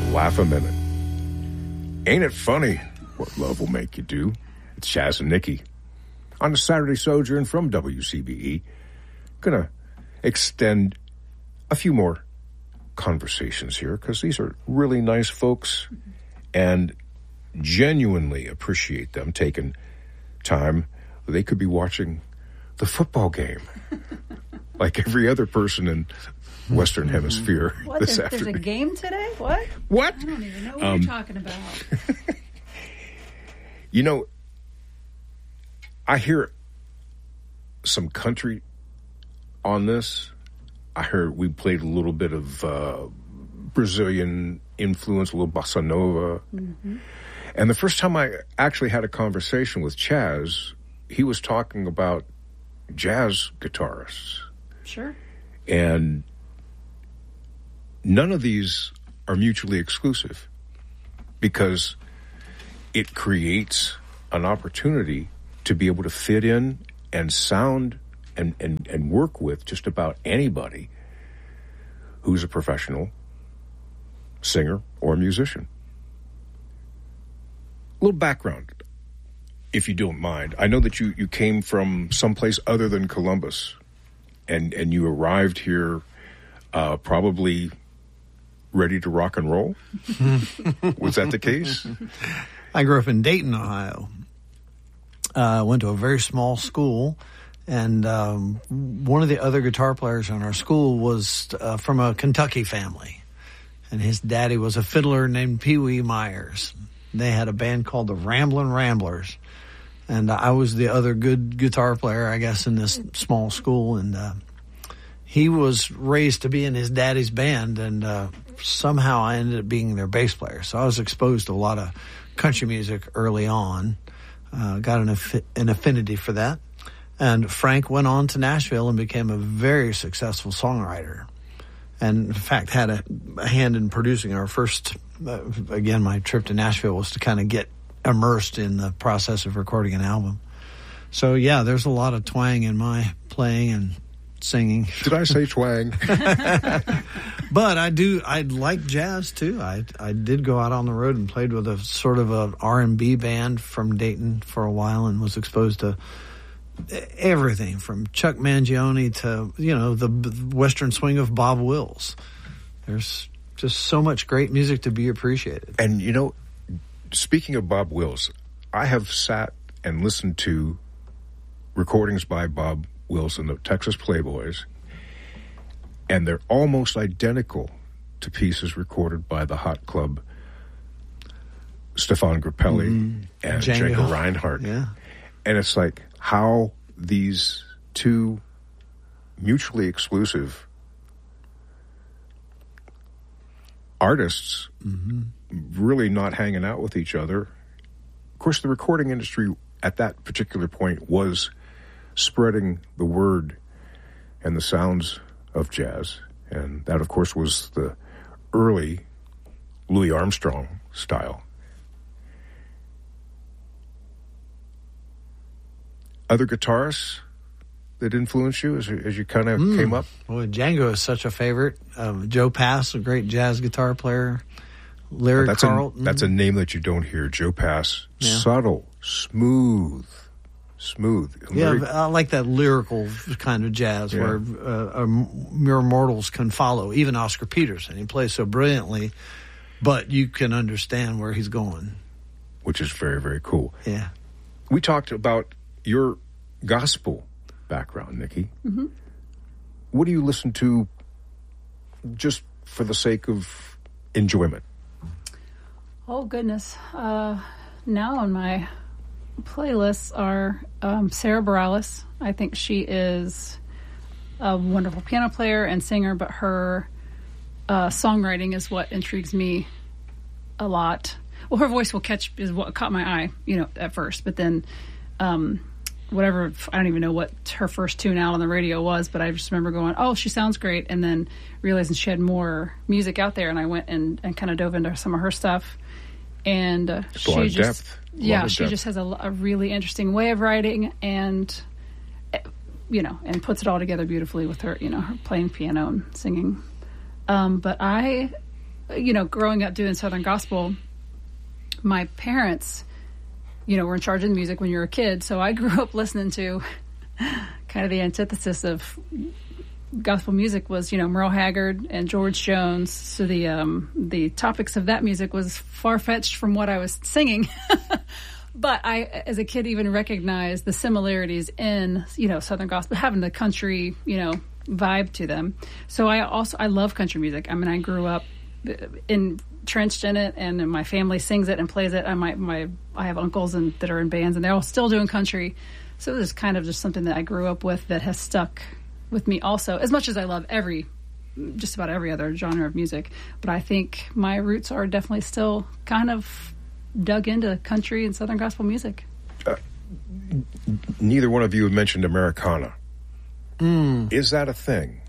laugh a minute. Ain't it funny what love will make you do? It's Chaz and Nikki on the Saturday Sojourn from WCBE. Gonna extend a few more conversations here because these are really nice folks and genuinely appreciate them taking time. They could be watching the football game like every other person in Western Hemisphere this afternoon. There's a game today? What? What? I don't even know what you're talking about. You know, I hear some country on this. I heard we played a little bit of Brazilian influence, a little bossa nova. Mm-hmm. And the first time I actually had a conversation with Chaz, he was talking about jazz guitarists. Sure. And none of these are mutually exclusive because it creates an opportunity to be able to fit in and sound and work with just about anybody who's a professional singer or musician. A little background, if you don't mind. I know that you came from someplace other than Columbus, and you arrived here probably ready to rock and roll. Was that the case? I grew up in Dayton, Ohio. Went to a very small school, and one of the other guitar players in our school was from a Kentucky family, and his daddy was a fiddler named Pee Wee Myers. They had a band called the Ramblin' Ramblers, and I was the other good guitar player, I guess, in this small school, and he was raised to be in his daddy's band, and somehow I ended up being their bass player. So I was exposed to a lot of country music early on, got an affinity for that. And Frank went on to Nashville and became a very successful songwriter. And in fact, had a hand in producing our first, again, my trip to Nashville was to kind of get immersed in the process of recording an album. So yeah, there's a lot of twang in my playing and singing. Did I say twang? But I like jazz too. I did go out on the road and played with a sort of a R&B band from Dayton for a while and was exposed to everything from Chuck Mangione to, the Western swing of Bob Wills. There's just so much great music to be appreciated. And, speaking of Bob Wills, I have sat and listened to recordings by Bob Wills and the Texas Playboys, and they're almost identical to pieces recorded by the Hot Club, Stefan Grappelli and Django Reinhardt. Yeah. And it's like how these two mutually exclusive artists really not hanging out with each other. Of course, the recording industry at that particular point was spreading the word and the sounds of jazz. And that, of course, was the early Louis Armstrong style. Other guitarists that influenced you as you kind of came up? Well, Django is such a favorite. Joe Pass, a great jazz guitar player. Larry Carlton. That's a name that you don't hear. Joe Pass. Yeah. Subtle, smooth. Yeah, I like that lyrical kind of jazz where mere mortals can follow. Even Oscar Peterson, he plays so brilliantly, but you can understand where he's going. Which is very, very cool. Yeah. We talked about your gospel background, Nikki. Mm-hmm. What do you listen to just for the sake of enjoyment? Oh, goodness. Now on my playlists are Sarah Bareilles. I think she is a wonderful piano player and singer, but her songwriting is what intrigues me a lot. Well, her voice is what caught my eye, at first, but then whatever, I don't even know what her first tune out on the radio was, but I just remember going, oh, she sounds great, and then realizing she had more music out there, and I went and kind of dove into some of her stuff, and she just, she just has a really interesting way of writing, and and puts it all together beautifully with her, her playing piano and singing. But I growing up doing Southern gospel, my parents, were in charge of the music when you were a kid. So I grew up listening to kind of the antithesis of gospel music was, Merle Haggard and George Jones. So the topics of that music was far-fetched from what I was singing. But I, as a kid, even recognized the similarities in, Southern gospel, having the country, vibe to them. So I love country music. I mean, I grew up entrenched in it, and my family sings it and plays it. I have uncles that are in bands, and they're all still doing country. So it was kind of just something that I grew up with that has stuck with me also, as much as I love just about every other genre of music. But I think my roots are definitely still kind of dug into country and Southern gospel music. Neither one of you have mentioned Americana. Is that a thing?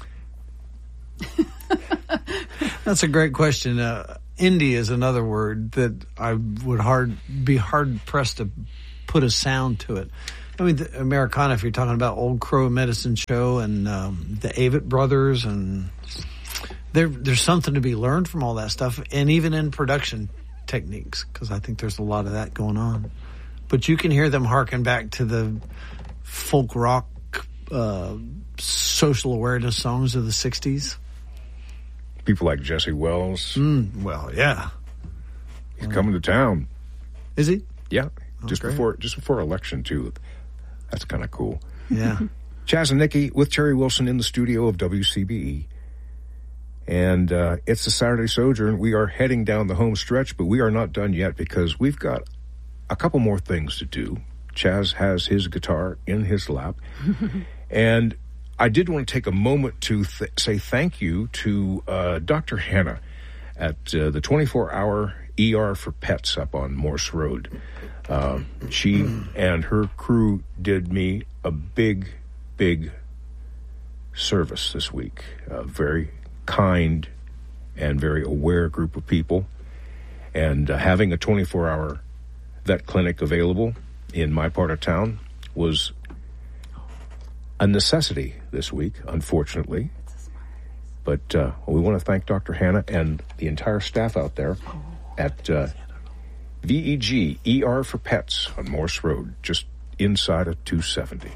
That's a great question. Indie is another word that I would be hard pressed to put a sound to it. I mean, the Americana, if you're talking about Old Crow Medicine Show and the Avett Brothers, and there's something to be learned from all that stuff, and even in production techniques, because I think there's a lot of that going on. But you can hear them harken back to the folk rock social awareness songs of the 60s. People like Jesse Wells. Well, yeah. He's coming to town. Is he? Yeah. Oh, just before election, too. That's kind of cool. Yeah. Chaz and Nikki with Terry Wilson in the studio of WCBE. And it's the Saturday Sojourn. We are heading down the home stretch, but we are not done yet because we've got a couple more things to do. Chaz has his guitar in his lap. And I did want to take a moment to say thank you to Dr. Hannah at the 24-hour ER for Pets up on Morse Road. She and her crew did me a big, big service this week. Very kind and very aware group of people. And having a 24-hour vet clinic available in my part of town was a necessity this week, unfortunately. But we want to thank Dr. Hannah and the entire staff out there at VEG ER for Pets on Morse Road, just inside of 270.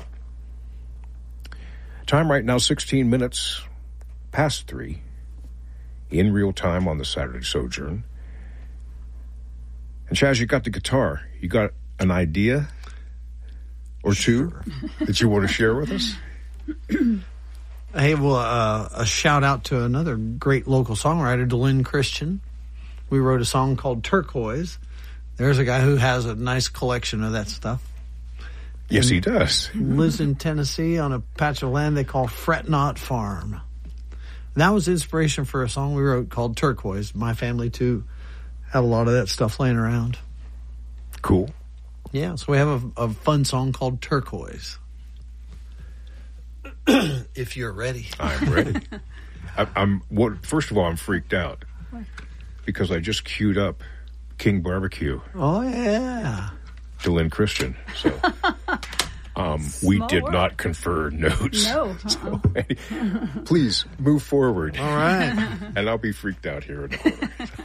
Time right now, 16 minutes past 3, in real time on the Saturday Sojourn. And Chaz, you got the guitar. You got an idea or two that you want to share with us? Hey, well, a shout out to another great local songwriter, DeLynn Christian. We wrote a song called Turquoise. There's a guy who has a nice collection of that stuff. Yes, he does. Lives in Tennessee on a patch of land they call Fret Not Farm. And that was inspiration for a song we wrote called Turquoise. My family, too, have a lot of that stuff laying around. Cool. Yeah, so we have a fun song called Turquoise. If you're ready. I'm ready. First of all, I'm freaked out because I just queued up King Barbecue. Oh, yeah. DeLynn Christian. So we did not confer notes. No. So, please move forward. All right. And I'll be freaked out here in a moment.